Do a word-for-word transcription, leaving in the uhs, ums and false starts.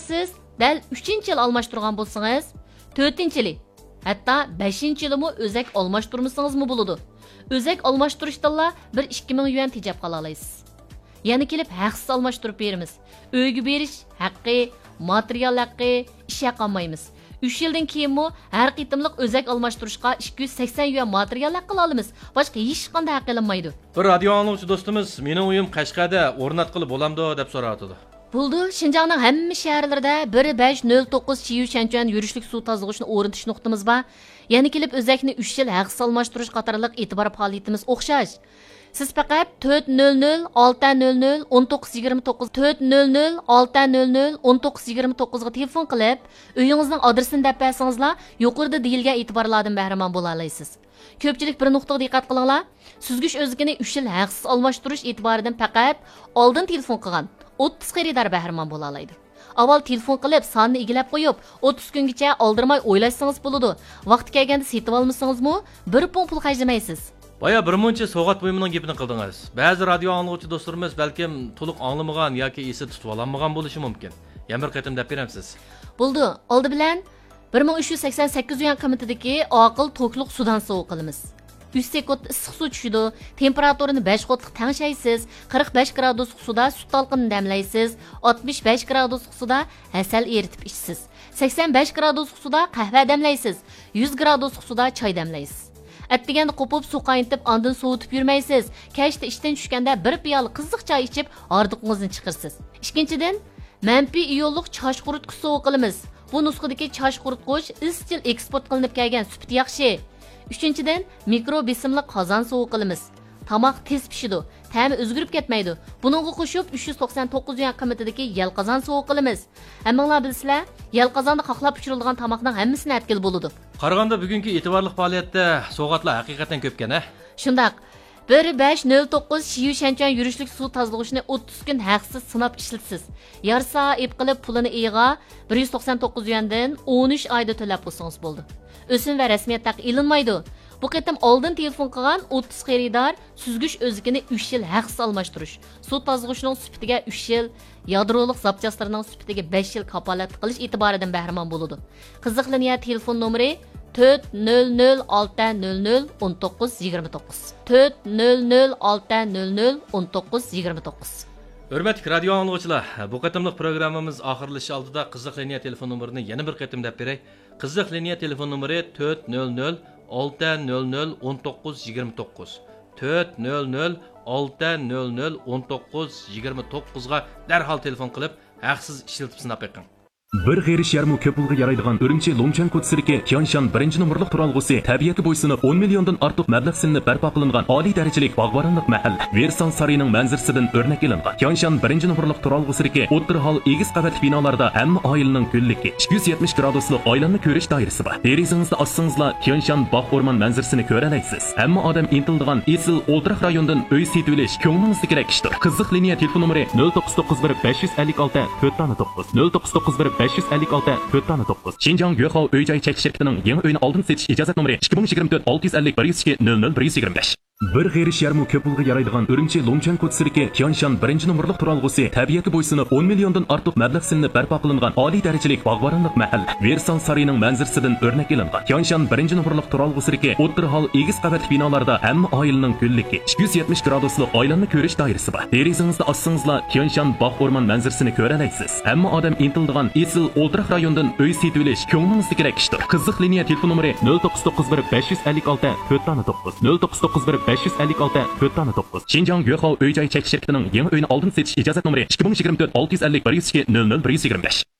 siz dal uchinchi yil almashtirgan bo'lsangiz, to'rtinchi yili, hatto beshinchi yilimi o'zak almashtirmasangiz mı bo'ladi. O'zak almashtirishdanla bir ikki ming yuan tejab qola olasiz. Yana kelib haqsiz almashtirib beramiz. Uyga berish haqqi, material haqqi, ish haqi olmaymiz. uch yildan keyinmi har qitimliq o'zak almashtirishga ikki yuz sakson yuan material haqqi olamiz. Boshqa hech qanday haq qilinmaydi. Bir radio anglag'uchi do'stimiz mening uyim Qashqarda o'rnatqili bo'lamdi deb so'radi. Bo'ldi, Xinjiangning hamma shaharlarida bir besh nol to'qqiz Chiyu Shanchan yurishlik suv tozalag'ishni o'rnatish nuqtamiz bor. Yana kelib o'zakni uch yil haqsiz almashtirish qatorliq e'tibor faoliyatimiz o'xshash. Siz faqat to'rt nol nol olti nol nol o'n to'qqiz yigirma to'qqiz to'rt nol nol olti nol nol o'n to'qqiz yigirma to'qqiz ga telefon qilib, uyingizning adresini deb bersangizlar, yuqorida deyilgan e'tiborlardan bahramand bo'la olasiz. Ko'pchilik bir nuqtaga diqqat qilinglar. Süzgüç o'zligini uch yil haqsiz almashtirish e'tiboridan faqat oldin telefon qilgan o'ttiz xaridor bahramand bo'la oladi. Avval telefon qilib, sonni egilab qo'yib, o'ttiz kungacha oldirmay o'ylashsangiz bo'ladi. Vaqti kelganda setib olmasangizmi, bir pun pul xarjlamaysiz. Baya bir muncha so'g'at buyumining gapini qildingiz. Ba'zi radio anglag'uchi do'stlarimiz balkim to'liq anglamagan yoki esi tutib olmagan bo'lishi mumkin. Yana bir qatim deb beramsiz. Bo'ldi, oldi bilan bir ming uch yuz sakson sakkiz yuan qiymatidagi oqil tokliq sudan sovuq qilamiz. uch sekund issiq suv tushidi, temperaturini besh qotliq tangshaysiz, qirq besh gradus suvda sut talqini damlaysiz, oltmish besh gradus suvda asal eritib ichsiz, sakson besh gradus suvda qahva damlaysiz, yuz gradus suvda choy damlaysiz. Atdiganda qo'pib suv qaynatib, ondan sovutib yurmaysiz. Kechda ishdan tushganda bir piyola qiziq choy ichib, ordiqingizni chiqirsiz. Ikkinchidan, manfiy iyonliq chosh quritgich suv qilamiz. Bu nusxadagi chosh quritgich izchil eksport qilinib kelgan, sifati yaxshi. Uchinchidan, mikro besimli qozon suvi qilamiz. Tomoq tez pishidi, ta'mi o'zgarib ketmaydi. Buningga qo'shib uch yuz to'qson to'qqiz yuan qiymatidagi yal qozon suvi qilamiz. Hammanglar bilsizlar, yal qozonda qoqlab pishirilgan tomoqning hammasini atkil bo'ladi. Qaraganda bugungi e'tiborli faoliyatda so'g'atlar haqiqatan ko'pkan, ha? Shundaq. bir besh nol to'qqiz Chiyu Shanchan yurishlik suv tozalag'ishni o'ttiz kun haqsiz sinab ishlatsiz. Yarsa ep qilib pulini iyg'a bir yuz to'qson to'qqiz yuandan o'n uch oyda to'lab qo'ysangiz bo'ldi. O'sin va rasmiyat taq ilinmaydi. Bu qatam oldin telefon qilgan o'ttiz xaridor süzgüç o'zligini uch yil haqsiz almashtirish, suv tozalag'ishning sifatiga uch yil, yadroliq zapchastlarining sifatiga besh yil kapolat qilish e'tiboridan bahramand bo'ladi. Qiziqlangan telefon nomeri to'rt nol nol olti nol nol o'n to'qqiz yigirma to'qqiz to'rt nol nol olti nol nol o'n to'qqiz yigirma to'qqiz. Hurmatli radio anglag'uchilar, bu qatimliq programmamiz oxirlashish oldida qiziq liniya telefon nomerini yana bir qatim deb beray. Qiziq liniya telefon nomeri to'rt nol nol olti nol nol o'n to'qqiz yigirma to'qqiz to'rt nol nol olti nol nol o'n to'qqiz yigirma to'qqiz ga darhol telefon qilib, haqsiz ishlatib sinab beqing. Bir g'erish yarmi ko'p pulga yaraydigan Urumchi Longchan Kotsirki Tianshan birinchi nomerlik turalg'usi tabiatga bo'ysunib o'n milliondan ortiq mablag' silinib barpo qilingan oliy darajalik bog'boronlik mahalla Versan sarining manzarasidan o'rnak ilingan. Tianshan birinchi nomerlik turalg'usiki o'tir hol egiz qavatli binolarda hamma oilaning ko'lligi ikki yuz yetmish graduslik oilanni ko'rish doirasi bor. Derizingizda ossangizlar Tianshan bog' o'rmon manzarasini ko'ra olasiz. Hamma odam intildigan esil o'ltiraq rayondan uy setib olish ko'nglingizdagi kerak ishdir. Qiziq liniya telefon nomeri nol to'qqiz to'qqiz bir besh yuz ellik olti to'rt to'qqiz nol to'qqiz to'qqiz bir besh yuz ellik olti to'rt to'qqiz. Xinjiang Yo'qov uy-joy chekish shirkatining yangi uyini oldin setish ijozat nomeri ikki ming yigirma to'rt olti yuz ellik bir yuz ikki nol nol bir yuz yigirma besh. Bir g'erish yarmi ko'p pulga yaraydigan Urumchi Longchan Kotsirki Tianshan birinchi nomerlik turalg'usi tabiatga bo'ysunib o'n milliondan ortiq mablag' silinib barpo qilingan oliy darajalik bog'boronlik mahalla Versan sarining manzarasidan o'rnak ilingan. Tianshan birinchi nomerlik turalg'usiki o'tir hol egiz qavatli binolarda hamma oilaning ko'lligi ikki yuz yetmish graduslik oilanni ko'rish doirasi bor. Derizingizda ossangizlar Tianshan bog' o'rmon manzarasini ko'ra olasiz. Hamma odam intildigan esil o'ltiraq rayondan uy setib olish ko'nglingizdagi kerak ishdir. Qiziq liniya telefon nomeri nol to'qqiz to'qqiz bir besh yuz ellik olti to'rt to'qqiz nol to'qqiz to'qqiz bir besh yuz ellik olti to'rt to'qqiz. Xinjiang Yo'qov uy-joy chekish shirkatining yangi uyini oldin setish ijozat nomeri ikki ming yigirma to'rt olti yuz ellik bir yuz ikki nol nol bir yuz yigirma besh.